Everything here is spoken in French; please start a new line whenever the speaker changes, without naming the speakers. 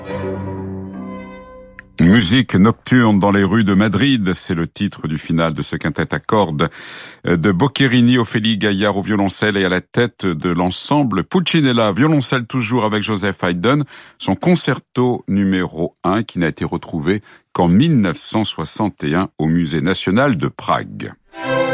Musique nocturne dans les rues de Madrid, c'est le titre du final de ce quintet à cordes de Boccherini, Ophélie Gaillard au violoncelle et à la tête de l'ensemble Pulcinella, violoncelle toujours avec Joseph Haydn, son concerto numéro 1 qui n'a été retrouvé qu'en 1961 au Musée national de Prague.